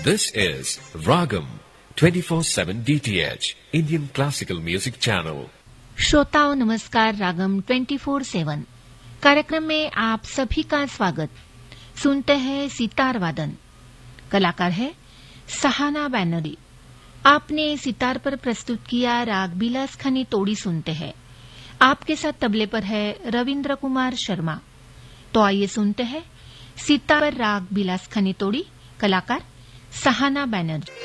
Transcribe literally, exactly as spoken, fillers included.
This is Ragam twenty-four seven D T H Indian Classical Music Channel. श्रोताओं नमस्कार। रागम twenty four seven कार्यक्रम में आप सभी का स्वागत। सुनते हैं सितार वादन। कलाकार है सहाना बैनर्जी। आपने सितार पर प्रस्तुत किया राग बिलास खनी तोड़ी सुनते हैं। आपके साथ तबले पर है रविंद्र कुमार शर्मा। तो आइए सुनते हैं सितार पर राग बिलास खनी तोड़ी, कलाकार सहाना बैनर्जी।